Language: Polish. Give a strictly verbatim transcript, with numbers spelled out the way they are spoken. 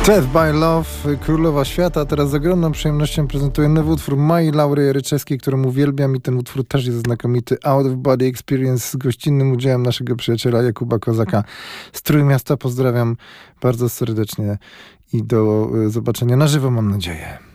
Death by Love, Królowa Świata. Teraz z ogromną przyjemnością prezentuję nowy utwór Mai Laury Jaryczewskiej, którą uwielbiam i ten utwór też jest znakomity. Out of Body Experience z gościnnym udziałem naszego przyjaciela Jakuba Kozaka z Trójmiasta. Pozdrawiam bardzo serdecznie i do zobaczenia na żywo, mam nadzieję.